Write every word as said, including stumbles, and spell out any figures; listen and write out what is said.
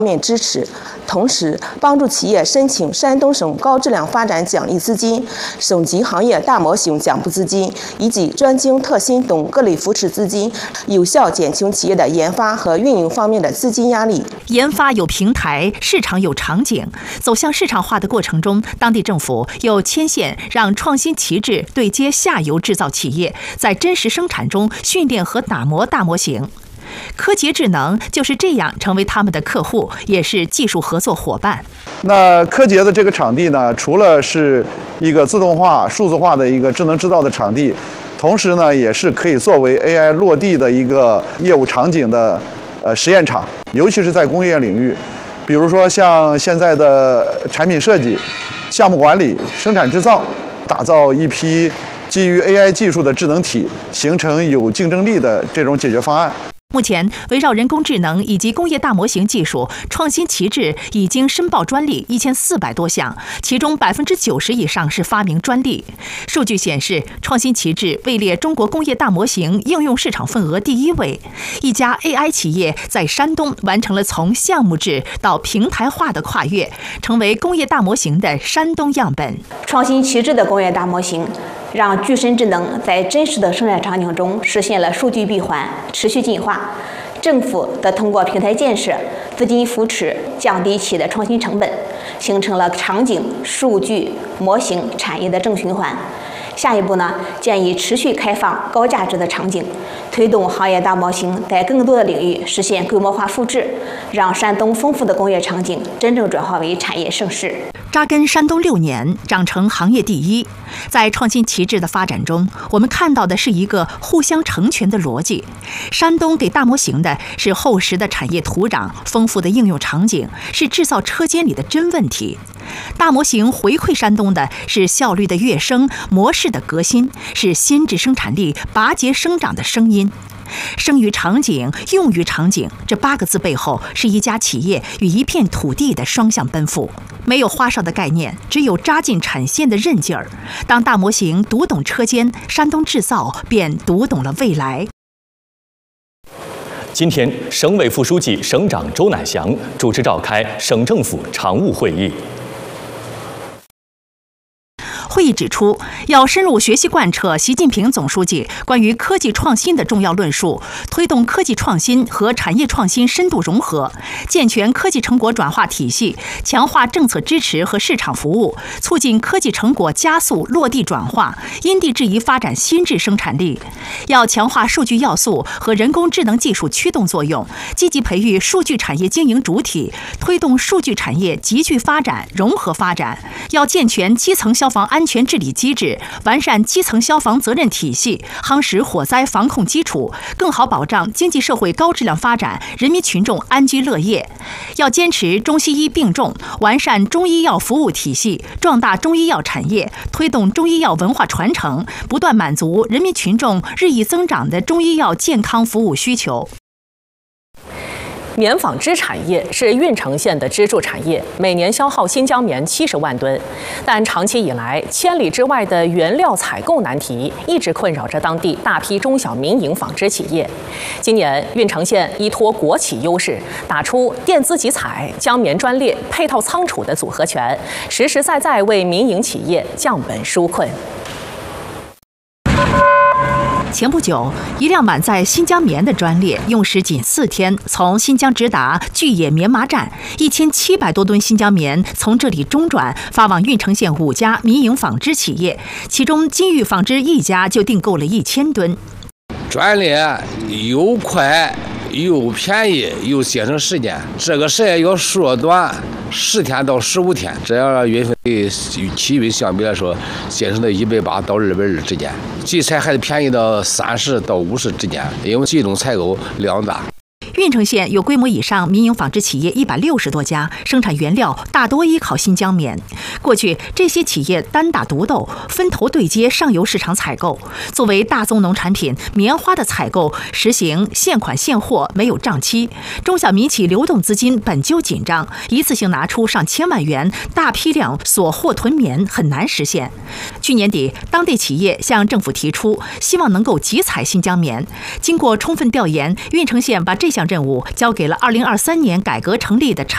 面支持，同时帮助企业申请山东省高质量发展奖励资金、省级行业大模型奖补资金以及专精特新等各类扶持资金，有效减轻企业的研发和运营方面的资金压力。 研发有平台，市场有场景，走向市场化的过程中，当地政府又牵线让创新旗帜对接下游制造企业，在真实生产中训练和打磨大模型。科杰智能就是这样成为他们的客户，也是技术合作伙伴。 那科杰的这个场地呢，除了是一个自动化、数字化的一个智能制造的场地，同时呢，也是可以作为 A I 落地的一个业务场景的呃实验场，尤其是在工业领域，比如说像现在的产品设计、项目管理、生产制造，打造一批基于 A I 技术的智能体，形成有竞争力的这种解决方案。 目前，围绕人工智能以及工业大模型技术，创新旗帜已经申报专利一千四百多项，其中百分之九十以上是发明专利。数据显示，创新旗帜位列中国工业大模型应用市场份额第一位。一家 A I 企业在山东完成了从项目制到平台化的跨越，成为工业大模型的山东样本。 创新旗帜的工业大模型，让具身智能在真实的生产场景中实现了数据闭环、持续进化。政府的通过平台建设、资金扶持，降低企业的创新成本，形成了场景、数据、模型产业的正循环。下一步呢，建议持续开放高价值的场景，推动行业大模型在更多的领域实现规模化复制，让山东丰富的工业场景真正转化为产业盛世。 扎根山东六年，长成行业第一。在创新旗帜的发展中，我们看到的是一个互相成全的逻辑。山东给大模型的是厚实的产业土壤、丰富的应用场景，是制造车间里的真问题。大模型回馈山东的是效率的跃升、模式的革新，是新质生产力拔节生长的声音。生于场景，用于场景，这八个字背后是一家企业与一片土地的双向奔赴。没有花哨的概念，只有扎进产线的韧劲儿。当大模型读懂车间，山东制造便读懂了未来。 今天，省委副书记、省长周乃祥主持召开省政府常务会议。 会议指出，要深入学习贯彻习近平总书记关于科技创新的重要论述，推动科技创新和产业创新深度融合，健全科技成果转化体系，强化政策支持和市场服务，促进科技成果加速落地转化，因地制宜发展新质生产力。要强化数据要素和人工智能技术驱动作用，积极培育数据产业经营主体，推动数据产业集聚发展、融合发展。要健全基层消防安全治理机制，完善基层消防责任体系，夯实火灾防控基础，更好保障经济社会高质量发展，人民群众安居乐业。要坚持中西医并重，完善中医药服务体系，壮大中医药产业，推动中医药文化传承，不断满足人民群众日益增长的中医药健康服务需求。 棉纺织产业是运城县的支柱产业，每年消耗新疆棉七十万吨。但长期以来，千里之外的原料采购难题一直困扰着当地大批中小民营纺织企业。今年，运城县依托国企优势，打出电资集采、疆棉专列、配套仓储的组合拳，实实在在为民营企业降本纾困。 前不久，一辆满载新疆棉的专列用时仅四天，从新疆直达巨野棉麻站，一千七百多吨新疆棉从这里中转发往运城县五家民营纺织企业，其中金玉纺织一家就订购了一千吨。 专列又快又便宜又节省时间，这个时间要缩短十天到十五天，这样运费与起运相比来说，节省到一百八到二百二之间，集采还得便宜到三十到五十之间，因为集中采购量大。 运城县有规模以上民营纺织企业一百六十多家，生产原料大多依靠新疆棉。过去这些企业单打独斗，分头对接上游市场采购。作为大宗农产品，棉花的采购实行现款现货，没有账期。中小民企流动资金本就紧张，一次性拿出上千万元，大批量锁货囤棉很难实现。去年底，当地企业向政府提出，希望能够集采新疆棉。经过充分调研，运城县把这项任务交给了二零二三年改革成立的产